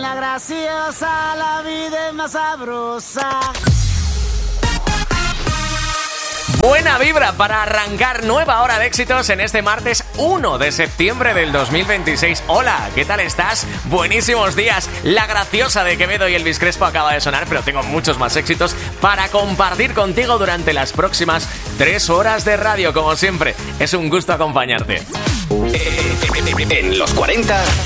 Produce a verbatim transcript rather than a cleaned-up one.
la graciosa, la vida es más sabrosa. Buena vibra para arrancar nueva hora de éxitos en este martes uno de septiembre del dos mil veintiséis. Hola, ¿qué tal estás? Buenísimos días. La graciosa de Quevedo y Elvis Crespo acaba de sonar, pero tengo muchos más éxitos para compartir contigo durante las próximas tres horas de radio. Como siempre, es un gusto acompañarte. En los cuarenta,